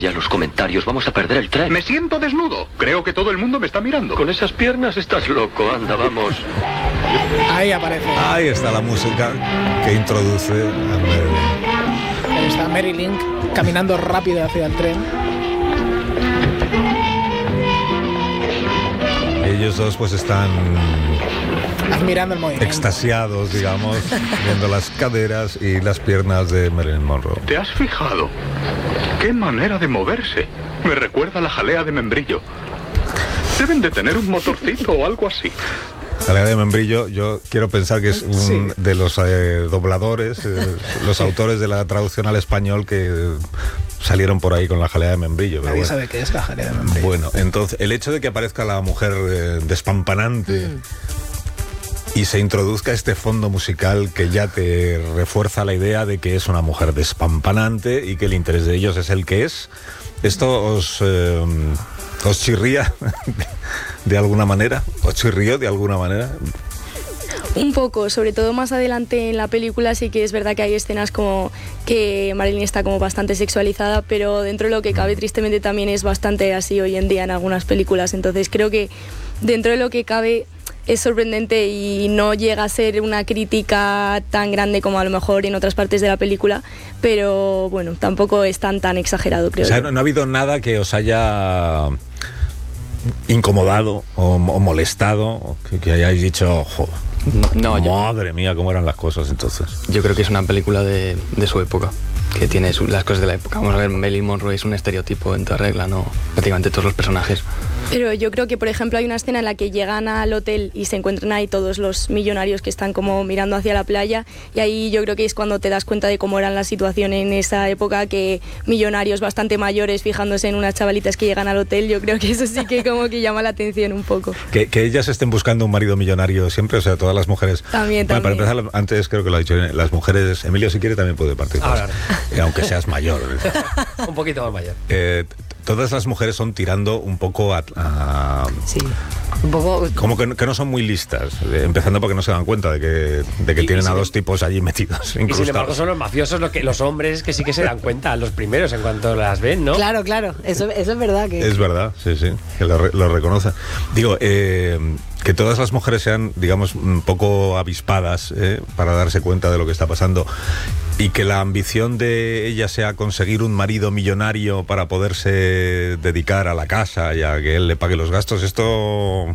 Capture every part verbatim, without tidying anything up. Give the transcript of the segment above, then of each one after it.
Ya los comentarios, vamos a perder el tren. Me siento desnudo. Creo que todo el mundo me está mirando. Con esas piernas estás loco. Anda, vamos. Ahí aparece. Ahí está la música que introduce a Marilyn. Ahí está Marilyn caminando rápido hacia el tren. Ellos dos pues están admirando el movimiento, extasiados, digamos, viendo las caderas y las piernas de Marilyn Monroe. ¿Te has fijado? ¡Qué manera de moverse! Me recuerda a la jalea de membrillo. Deben de tener un motorcito o algo así. Jalea de membrillo, yo quiero pensar que es un sí. de los eh, dobladores, eh, los sí. autores de la traducción al español que salieron por ahí con la jalea de membrillo. Nadie bueno. sabe qué es la jalea de membrillo. Bueno, entonces, el hecho de que aparezca la mujer eh, despampanante mm. y se introduzca este fondo musical que ya te refuerza la idea de que es una mujer despampanante y que el interés de ellos es el que es, ¿esto os, eh, os chirría de alguna manera? ¿Os chirrió de alguna manera? Un poco, sobre todo más adelante en la película sí que es verdad que hay escenas como que Marilyn está como bastante sexualizada, pero dentro de lo que cabe tristemente también es bastante así hoy en día en algunas películas, entonces creo que dentro de lo que cabe es sorprendente y no llega a ser una crítica tan grande como a lo mejor en otras partes de la película, pero bueno, tampoco es tan tan exagerado, creo. O sea, no, no ha habido nada que os haya incomodado o, o molestado, que, que hayáis dicho, joder, no, madre yo, mía, cómo eran las cosas entonces. Yo creo que es una película de, de su época, que tiene su, las cosas de la época. Vamos a ver, Marilyn Monroe es un estereotipo en toda regla, ¿no? Prácticamente todos los personajes. Pero yo creo que, por ejemplo, hay una escena en la que llegan al hotel y se encuentran ahí todos los millonarios que están como mirando hacia la playa, y ahí yo creo que es cuando te das cuenta de cómo eran la situación en esa época, que millonarios bastante mayores fijándose en unas chavalitas que llegan al hotel, yo creo que eso sí que como que llama la atención un poco. Que, que ellas estén buscando un marido millonario siempre, o sea, todas las mujeres... También, bueno, también. Para empezar, antes creo que lo ha dicho, las mujeres, Emilio, si quiere también puede participar, ahora, eh, aunque seas mayor. Un poquito más mayor. Eh, todas las mujeres son tirando un poco a... a sí, un poco... Como que no, que no son muy listas, eh, empezando porque no se dan cuenta de que, de que y, tienen y a sin, dos tipos allí metidos, y sin embargo son los mafiosos los, que, los hombres que sí que se dan cuenta, los primeros en cuanto las ven, ¿no? Claro, claro, eso, eso es verdad. Que... Es verdad, sí, sí, que lo, lo reconocen. Digo, eh, que todas las mujeres sean, digamos, un poco avispadas eh, para darse cuenta de lo que está pasando, y que la ambición de ella sea conseguir un marido millonario para poderse dedicar a la casa y a que él le pague los gastos, esto...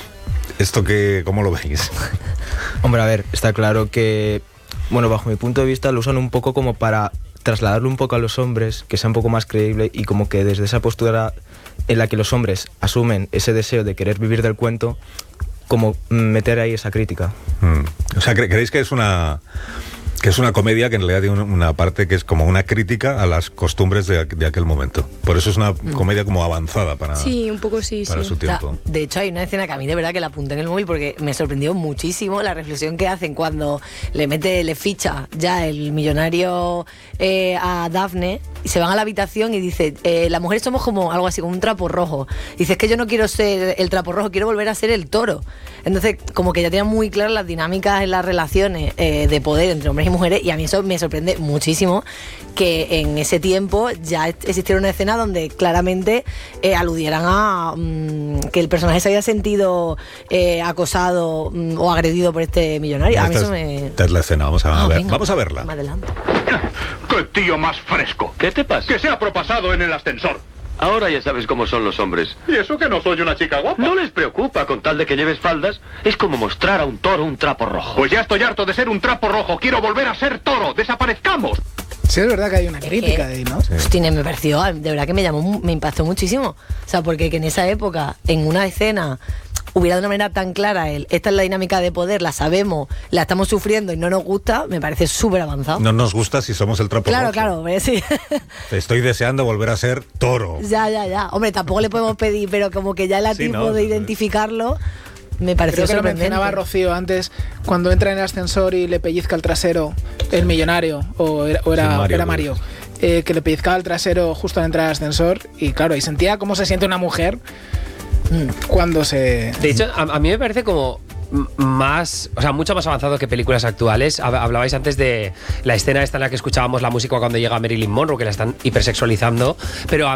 ¿Esto qué, cómo lo veis? Hombre, a ver, está claro que, bueno, bajo mi punto de vista lo usan un poco como para trasladarlo un poco a los hombres, que sea un poco más creíble, y como que desde esa postura en la que los hombres asumen ese deseo de querer vivir del cuento, como meter ahí esa crítica. Mm. O sea, ¿creéis que es una... que es una comedia que en realidad tiene una parte que es como una crítica a las costumbres de, de aquel momento? Por eso es una comedia como avanzada para, sí, un poco sí, para sí. su tiempo. O sea, de hecho hay una escena que a mí de verdad que la apunté en el móvil porque me sorprendió muchísimo la reflexión que hacen cuando le mete, le ficha ya el millonario eh, a Daphne, y se van a la habitación y dice, eh, las mujeres somos como algo así, como un trapo rojo. Dice, es que yo no quiero ser el trapo rojo, quiero volver a ser el toro. Entonces, como que ya tenían muy claras las dinámicas en las relaciones eh, de poder entre hombres y mujeres, y a mí eso me sorprende muchísimo que en ese tiempo ya existiera una escena donde claramente eh, aludieran a um, que el personaje se había sentido eh, acosado um, o agredido por este millonario. A mí eso me... Esta es la escena, vamos a, ah, ver. Venga, vamos a verla. Más adelante. ¡Qué tío más fresco! ¿Qué te pasa? Que se ha propasado en el ascensor. Ahora ya sabes cómo son los hombres. ¿Y eso que no soy una chica guapa? No les preocupa, con tal de que lleves faldas. Es como mostrar a un toro un trapo rojo. Pues ya estoy harto de ser un trapo rojo. Quiero volver a ser toro. ¡Desaparezcamos! Sí, es verdad que hay una crítica de ahí, ¿no? Sí. Hostia, me pareció, de verdad que me llamó, me impactó muchísimo. O sea, porque que en esa época, en una escena, hubiera de una manera tan clara el, esta es la dinámica de poder, la sabemos, la estamos sufriendo y no nos gusta, me parece súper avanzado. No nos gusta si somos el trapo claro, rojo. Claro, claro, sí. Estoy deseando volver a ser toro. Ya, ya, ya. Hombre, tampoco le podemos pedir, pero como que ya el sí, atisbo no, de sí, identificarlo... Me pareció Creo que lo sorprendente. mencionaba Rocío antes, cuando entra en el ascensor y le pellizca el trasero el millonario, o era, o era, sí, Mario, era Mario eh, que le pellizcaba el trasero justo al entrar al ascensor, y claro, y sentía cómo se siente una mujer mm. cuando se... De hecho, a, a mí me parece como más, o sea, mucho más avanzado que películas actuales. Hablabais antes de la escena esta en la que escuchábamos la música cuando llega Marilyn Monroe, que la están hipersexualizando, pero a